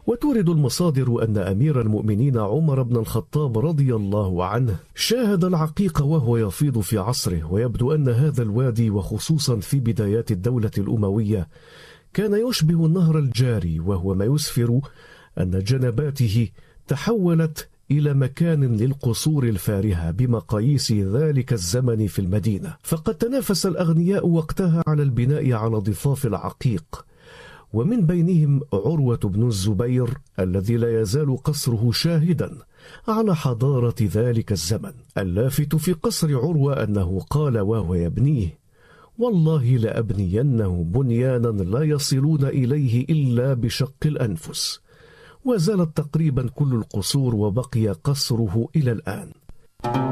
وتورد المصادر أن أمير المؤمنين عمر بن الخطاب رضي الله عنه شاهد العقيق وهو يفيض في عصره، ويبدو أن هذا الوادي وخصوصا في بدايات الدولة الأموية كان يشبه النهر الجاري، وهو ما يسفر أن جنباته تحولت إلى مكان للقصور الفارهة بمقاييس ذلك الزمن في المدينة. فقد تنافس الأغنياء وقتها على البناء على ضفاف العقيق، ومن بينهم عروة بن الزبير الذي لا يزال قصره شاهدا على حضارة ذلك الزمن. اللافت في قصر عروة أنه قال وهو يبنيه: والله لأبنينه بنيانا لا يصلون إليه إلا بشق الأنفس. وزالت تقريبا كل القصور وبقي قصره إلى الآن.